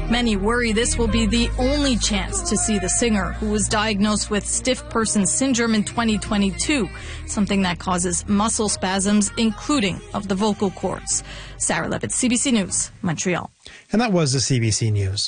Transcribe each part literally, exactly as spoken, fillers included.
Many worry this will be the only chance to see the singer, who was diagnosed with stiff person syndrome in twenty twenty-two, something that causes muscle spasms, including of the vocal cords. Sarah Levitt, C B C News, Montreal. And that was the C B C News.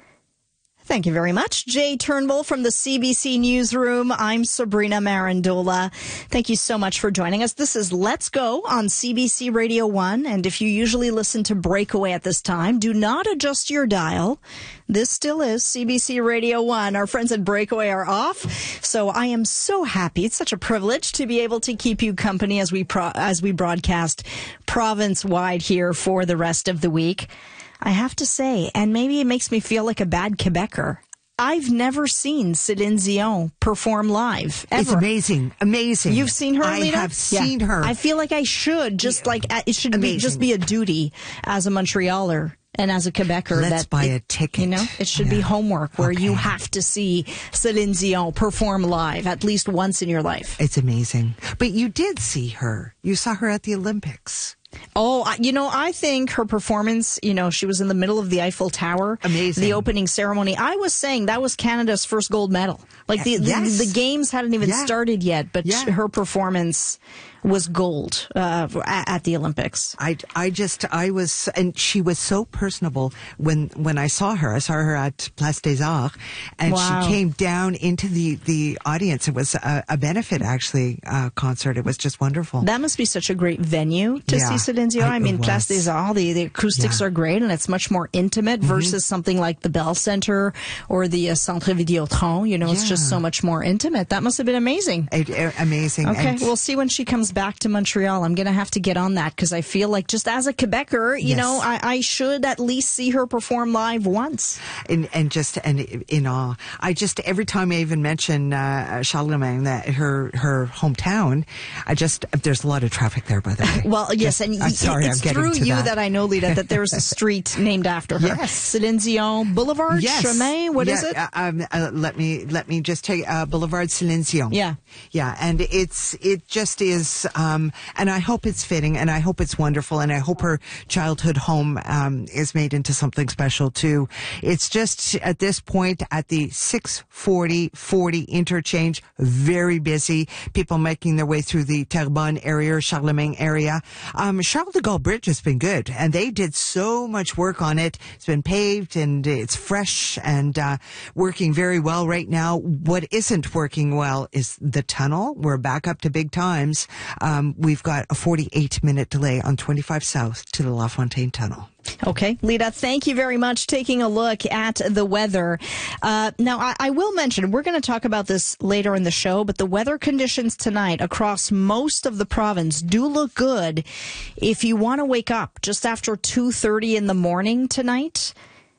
Thank you very much. Jay Turnbull from the C B C Newsroom. I'm Sabrina Marandola. Thank you so much for joining us. This is Let's Go on C B C Radio one. And if you usually listen to Breakaway at this time, do not adjust your dial. This still is C B C Radio one. Our friends at Breakaway are off. So I am so happy. It's such a privilege to be able to keep you company as we pro- as we broadcast province-wide here for the rest of the week. I have to say, and maybe it makes me feel like a bad Quebecer, I've never seen Céline Dion perform live, ever. It's amazing, amazing. You've seen her, I Lita? have seen yeah. her. I feel like I should, just like, it should be, just be a duty as a Montrealer and as a Quebecer. Let's that buy it, a ticket. You know, it should yeah. be homework where okay. you have to see Céline Dion perform live at least once in your life. It's amazing. But you did see her. You saw her at the Olympics. Oh, you know, I think her performance, you know, she was in the middle of the Eiffel Tower. Amazing. The opening ceremony. I was saying that was Canada's first gold medal. Like the, yes. the, the games hadn't even yeah. started yet, but yeah. her performance was gold uh, at the Olympics. I, I just, I was, and she was so personable when, when I saw her. I saw her at Place des Arts, and wow. she came down into the, the audience. It was a, a benefit, actually, uh, concert. It was just wonderful. That must be such a great venue to yeah, see Céline Dion. I, I mean, Place des Arts, the, the acoustics yeah. are great, and it's much more intimate mm-hmm. versus something like the Bell Center or the uh, Centre Vidéotron. You know, yeah. it's just so much more intimate. That must have been amazing. It, it, amazing. Okay, and we'll see when she comes back to Montreal. I'm going to have to get on that because I feel like just as a Quebecer, you yes. know, I, I should at least see her perform live once. And, and just, and in awe. I just, every time I even mention uh, Charlemagne, that her, her hometown, I just, there's a lot of traffic there, by the way. Well, yes, just, and I'm sorry, it's I'm through you that. that I know, Lita, that there's a street named after her. Yes. Céline Dion Boulevard, yes. Chemin, what yeah, is it? Uh, um, uh, let me, let me just take uh, Boulevard Céline Dion. Yeah. Yeah, and it's, it just is, um, and I hope it's fitting, and I hope it's wonderful, and I hope her childhood home um, is made into something special too. It's just at this point at the six forty forty interchange, very busy. People making their way through the Terrebonne area, Charlemagne area. Um, Charles de Gaulle Bridge has been good, and they did so much work on it. It's been paved, and it's fresh and uh, working very well right now. What isn't working well is the tunnel. We're back up to big times. Um, we've got a forty-eight minute delay on twenty-five South to the La Fontaine Tunnel. Okay, Lita, thank you very much. Taking a look at the weather. Uh, now, I, I will mention, we're going to talk about this later in the show, but the weather conditions tonight across most of the province do look good if you want to wake up just after two thirty in the morning tonight.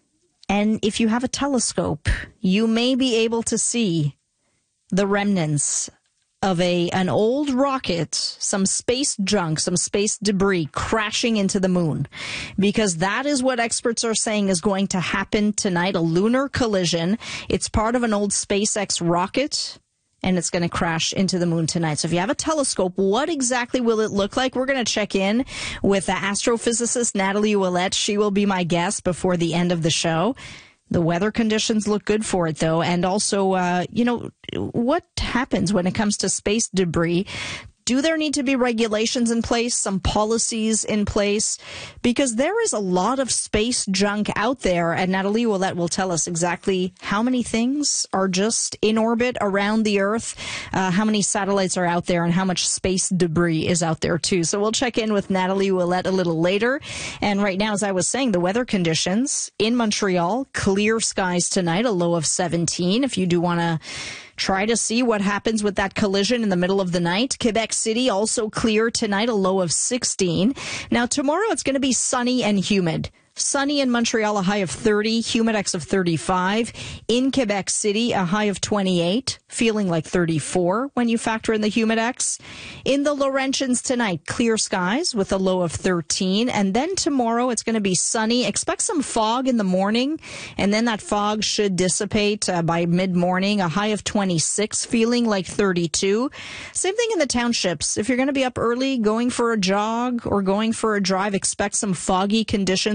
And if you have a telescope, you may be able to see the remnants of a an old rocket, some space junk, some space debris crashing into the moon. Because that is what experts are saying is going to happen tonight, a lunar collision. It's part of an old SpaceX rocket, and it's going to crash into the moon tonight. So if you have a telescope, what exactly will it look like? We're going to check in with the astrophysicist Nathalie Ouellette. She will be my guest before the end of the show. The weather conditions look good for it, though. And also, uh, you know, what happens when it comes to space debris? Do there need to be regulations in place, some policies in place? Because there is a lot of space junk out there, and Nathalie Ouellette will tell us exactly how many things are just in orbit around the Earth, uh, how many satellites are out there, and how much space debris is out there, too. So we'll check in with Nathalie Ouellette a little later. And right now, as I was saying, the weather conditions in Montreal, clear skies tonight, a low of seventeen. If you do want to try to see what happens with that collision in the middle of the night. Quebec City also clear tonight, a low of sixteen. Now, tomorrow it's going to be sunny and humid. Sunny in Montreal, a high of thirty, Humidex of thirty-five. In Quebec City, a high of twenty-eight, feeling like thirty-four when you factor in the Humidex. In the Laurentians tonight, clear skies with a low of thirteen. And then tomorrow, it's going to be sunny. Expect some fog in the morning, and then that fog should dissipate uh, by mid-morning, a high of twenty-six, feeling like thirty-two. Same thing in the townships. If you're going to be up early, going for a jog or going for a drive, expect some foggy conditions